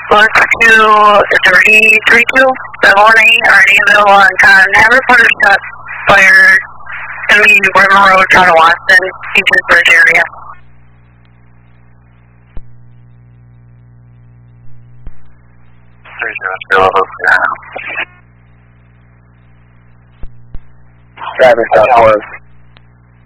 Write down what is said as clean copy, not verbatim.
Look to 332, 718 already available on time. Have reporter shots fired. Gonna be River Road, Town of Watson, Eastern Bridge area. Driving southwest.